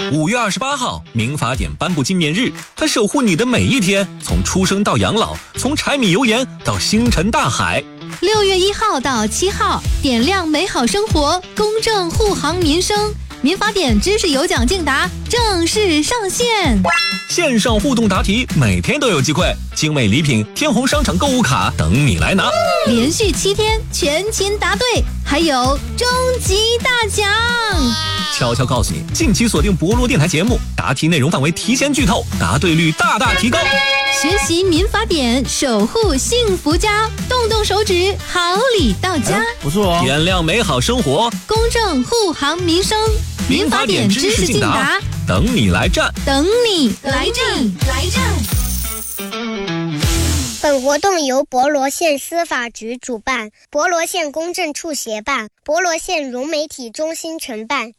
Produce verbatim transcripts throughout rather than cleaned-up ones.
五月二十八号，民法典颁布纪念日，它守护你的每一天，从出生到养老，从柴米油盐到星辰大海。 六月一号到七号，点亮美好生活，公正护航民生。民法典知识有奖竞答正式上线， 线上互动答题，每天都有机会，精美礼品、天虹商场购物卡等你来拿。 连续七天全勤答对，还有终极大奖！ 悄悄告诉你，近期锁定博罗电台节目，答题内容范围提前剧透，答对率大大提高。 学习民法典，守护幸福家，动动手指，好礼到家。 哎、不错哦！ 点亮美好生活， 公正护航民生。民法典知识竞答， 等你来战， 等你来战，来战。 本活动由博罗县司法局主办，博罗县公证处协办，博罗县融媒体中心承办。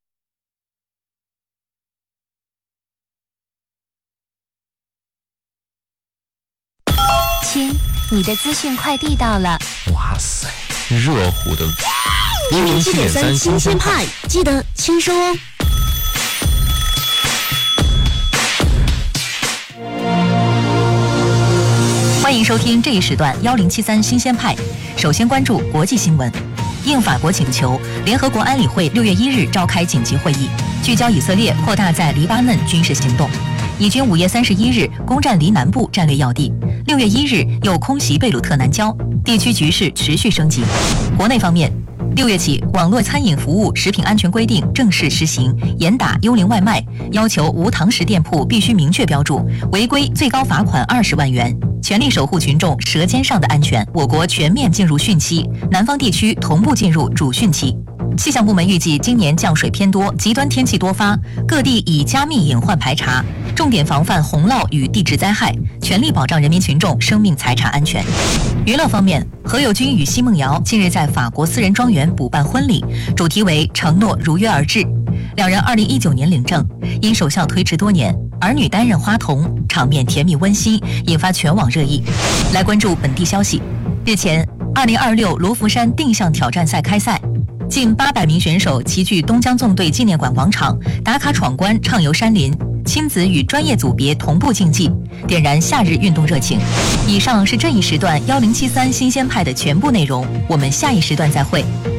亲，你的资讯快递到了。 哇塞，热乎的一零七点三新鲜派，记得签收哦。 欢迎收听这一时段幺零七三新鲜派。首先关注国际新闻。应法国请求，联合国安理会六月一日召开紧急会议，聚焦以色列扩大在黎巴嫩军事行动。以军五月三十一日攻占黎南部战略要地，六月一日又空袭贝鲁特南郊，地区局势持续升级。国内方面，六月起，网络餐饮服务食品安全规定正式施行，严打幽灵外卖，要求无堂食店铺必须明确标注，违规最高罚款二十万元。全力守护群众舌尖上的安全。我国全面进入汛期，南方地区同步进入主汛期。气象部门预计今年降水偏多，极端天气多发，各地已加密隐患排查，重点防范洪涝与地质灾害，全力保障人民群众生命财产安全。娱乐方面，何猷君与奚梦瑶近日在法国私人庄园补办婚礼，主题为承诺如约而至。两人二零一九年领证，因首相推迟多年，儿女担任花童，场面甜蜜温馨，引发全网热议。来关注本地消息。日前，二零二六罗浮山定向挑战赛开赛，近八百名选手齐聚东江纵队纪念馆广场，打卡闯关，畅游山林，亲子与专业组别同步竞技，点燃夏日运动热情。以上是这一时段幺零七三新鲜派的全部内容，我们下一时段再会。